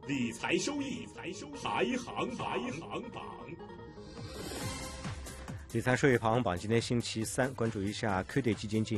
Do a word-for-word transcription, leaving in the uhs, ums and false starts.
理财收益排行排行榜。 理财收益排行榜，今天星期三，关注一下 Q D 基金经